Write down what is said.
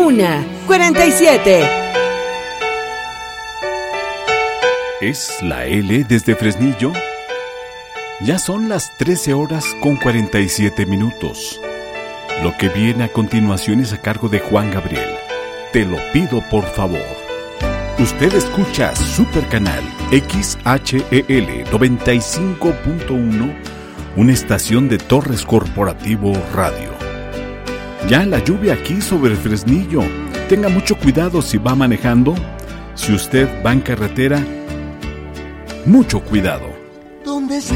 1:47. ¿Es la L desde Fresnillo? Ya son las 13:47. Lo que viene a continuación es a cargo de Juan Gabriel. Te lo pido por favor. Usted escucha Supercanal XHEL 95.1, una estación de Torres Corporativo Radio. Ya la lluvia aquí sobre el Fresnillo. Tenga mucho cuidado si va manejando. Si usted va en carretera, mucho cuidado. ¿Dónde está